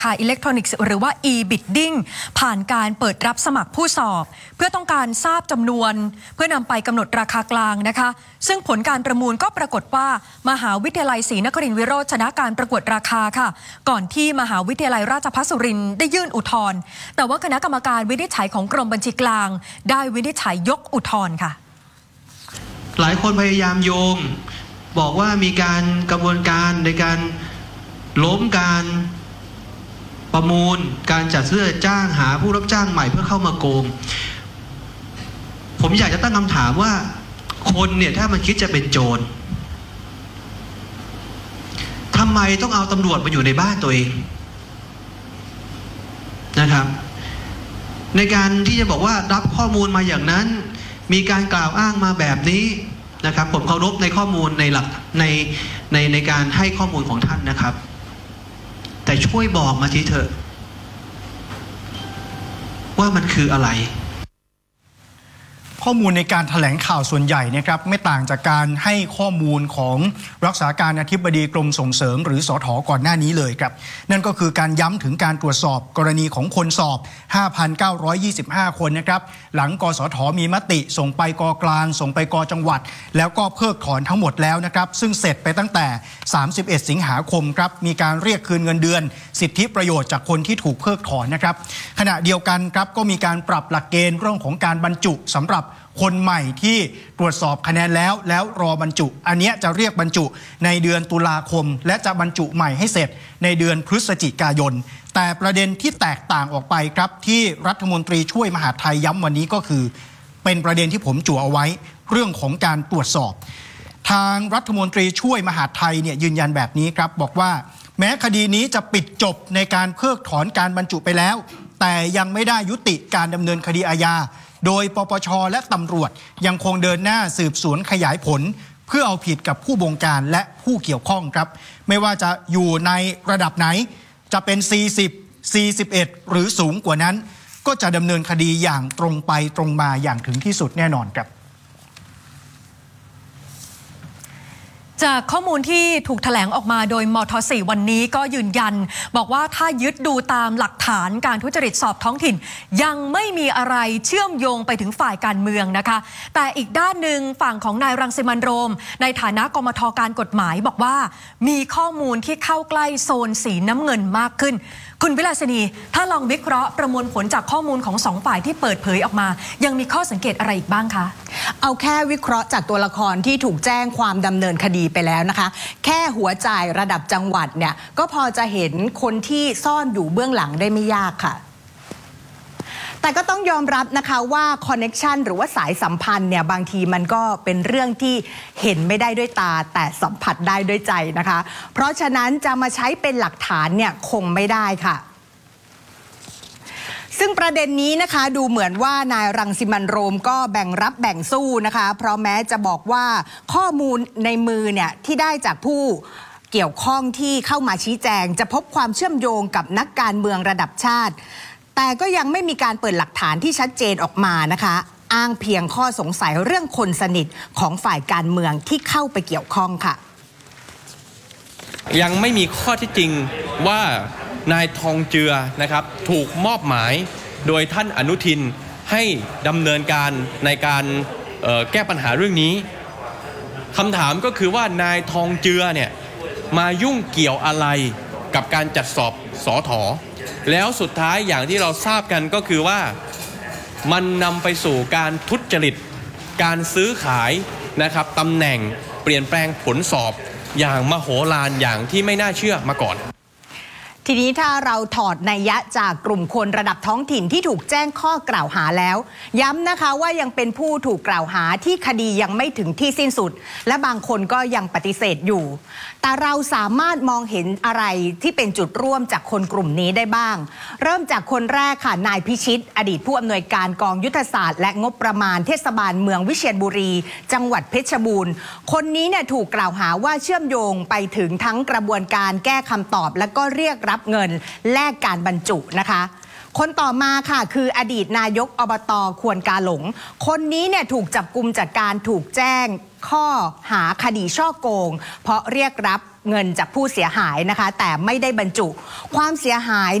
อิเล็กทรอนิกส์หรือว่า e-bidding ผ่านการเปิดรับสมัครผู้สอบเพื่อต้องการทราบจำนวนเพื่อนำไปกำหนดราคากลางนะคะซึ่งผลการประมูลก็ปรากฏว่ามหาวิทยาลัยศรีนครินทรวิโรจน์ชนะการประกวดราคาค่ะก่อนที่มหาวิทยาลัยราชภัฏสุรินทร์ได้ยื่นอุทธรณ์แต่ว่าคณะกรรมการวินิจฉัยของกรมบัญชีกลางได้วินิจฉัยยกอุทธรณ์ค่ะหลายคนพยายามโยงบอกว่ามีการกระบวนการในการล้มการประมูลการจัดซื้อจ้างหาผู้รับจ้างใหม่เพื่อเข้ามาโกงผมอยากจะตั้งคำถามว่าคนเนี่ยถ้ามันคิดจะเป็นโจรทำไมต้องเอาตำรวจมาอยู่ในบ้านตัวเองนะครับในการที่จะบอกว่ารับข้อมูลมาอย่างนั้นมีการกล่าวอ้างมาแบบนี้นะครับผมเคารพในข้อมูลในหลักในการให้ข้อมูลของท่านนะครับแต่ช่วยบอกมาทีเถอะว่ามันคืออะไรข้อมูลในการแถลงข่าวส่วนใหญ่นะครับไม่ต่างจากการให้ข้อมูลของรักษาการอธิบดีกรมส่งเสริมหรือสถ.ก่อนหน้านี้เลยครับนั่นก็คือการย้ำถึงการตรวจสอบกรณีของคนสอบ 5,925 คนนะครับหลังกสท.มีมติส่งไปก.กลางส่งไปก.จังหวัดแล้วก็เพิกถอนทั้งหมดแล้วนะครับซึ่งเสร็จไปตั้งแต่31สิงหาคมครับมีการเรียกคืนเงินเดือนสิทธิประโยชน์จากคนที่ถูกเพิกถอนนะครับขณะเดียวกันครับก็มีการปรับหลักเกณฑ์เรื่องของการบรรจุสำหรับคนใหม่ที่ตรวจสอบคะแนนแล้วรอบรรจุอันนี้จะเรียกบรรจุในเดือนตุลาคมและจะบรรจุใหม่ให้เสร็จในเดือนพฤศจิกายนแต่ประเด็นที่แตกต่างออกไปครับที่รัฐมนตรีช่วยมหาดไทยย้ำวันนี้ก็คือเป็นประเด็นที่ผมจั่วเอาไว้เรื่องของการตรวจสอบทางรัฐมนตรีช่วยมหาดไทยเนี่ยยืนยันแบบนี้ครับบอกว่าแม้คดีนี้จะปิดจบในการเพิกถอนการบรรจุไปแล้วแต่ยังไม่ได้ยุติการดำเนินคดีอาญาโดยปปช.และตำรวจยังคงเดินหน้าสืบสวนขยายผลเพื่อเอาผิดกับผู้บงการและผู้เกี่ยวข้องครับไม่ว่าจะอยู่ในระดับไหนจะเป็น40 41หรือสูงกว่านั้นก็จะดำเนินคดีอย่างตรงไปตรงมาอย่างถึงที่สุดแน่นอนครับจากข้อมูลที่ถูกแถลงออกมาโดยมท.4 วันนี้ก็ยืนยันบอกว่าถ้ายึดดูตามหลักฐานการทุจริตสอบท้องถิ่นยังไม่มีอะไรเชื่อมโยงไปถึงฝ่ายการเมืองนะคะแต่อีกด้านหนึ่งฝั่งของนายรังสิมันต์โรมในฐานะกมท.การกฎหมายบอกว่ามีข้อมูลที่เข้าใกล้โซนสีน้ำเงินมากขึ้นคุณวิลาสินีถ้าลองวิเคราะห์ประมวลผลจากข้อมูลของสองฝ่ายที่เปิดเผยออกมายังมีข้อสังเกตอะไรอีกบ้างคะเอาแค่วิเคราะห์จากตัวละครที่ถูกแจ้งความดำเนินคดีไปแล้วนะคะแค่หัวจ่ายระดับจังหวัดเนี่ยก็พอจะเห็นคนที่ซ่อนอยู่เบื้องหลังได้ไม่ยากค่ะแต่ก็ต้องยอมรับนะคะว่าคอนเน็กชันหรือว่าสายสัมพันธ์เนี่ยบางทีมันก็เป็นเรื่องที่เห็นไม่ได้ด้วยตาแต่สัมผัสได้ด้วยใจนะคะเพราะฉะนั้นจะมาใช้เป็นหลักฐานเนี่ยคงไม่ได้ค่ะซึ่งประเด็นนี้นะคะดูเหมือนว่านายรังสิมันต์โรมก็แบ่งรับแบ่งสู้นะคะเพราะแม้จะบอกว่าข้อมูลในมือเนี่ยที่ได้จากผู้เกี่ยวข้องที่เข้ามาชี้แจงจะพบความเชื่อมโยงกับนักการเมืองระดับชาติแต่ก็ยังไม่มีการเปิดหลักฐานที่ชัดเจนออกมานะคะอ้างเพียงข้อสงสัยเรื่องคนสนิทของฝ่ายการเมืองที่เข้าไปเกี่ยวข้องค่ะยังไม่มีข้อเท็จจริงว่านายทองเจือนะครับถูกมอบหมายโดยท่านอนุทินให้ดำเนินการในการแก้ปัญหาเรื่องนี้คำถามก็คือว่านายทองเจือเนี่ยมายุ่งเกี่ยวอะไรกับการจัดสอบสถ.แล้วสุดท้ายอย่างที่เราทราบกันก็คือว่ามันนำไปสู่การทุจริตการซื้อขายนะครับตำแหน่งเปลี่ยนแปลงผลสอบอย่างมโหฬารอย่างที่ไม่น่าเชื่อมาก่อนทีนี้ถ้าเราถอดนัยยะจากกลุ่มคนระดับท้องถิ่นที่ถูกแจ้งข้อกล่าวหาแล้วย้ำนะคะว่ายังเป็นผู้ถูกกล่าวหาที่คดียังไม่ถึงที่สิ้นสุดและบางคนก็ยังปฏิเสธอยู่แต่เราสามารถมองเห็นอะไรที่เป็นจุดร่วมจากคนกลุ่มนี้ได้บ้างเริ่มจากคนแรกค่ะนายพิชิตอดีตผู้อำนวยการกองยุทธศาสตร์และงบประมาณเทศบาลเมืองวิเชียรบุรีจังหวัดเพชรบูรณ์คนนี้เนี่ยถูกกล่าวหาว่าเชื่อมโยงไปถึงทั้งกระบวนการแก้คำตอบและก็เรียกรับเงินแลกการบรรจุนะคะคนต่อมาค่ะคืออดีตนายกอบต.ควนกาหลงคนนี้เนี่ยถูกจับกุมจากการถูกแจ้งข้อหาคดีฉ้อโกงเพราะเรียกรับเงินจากผู้เสียหายนะคะแต่ไม่ได้บรรจุความเสียหาย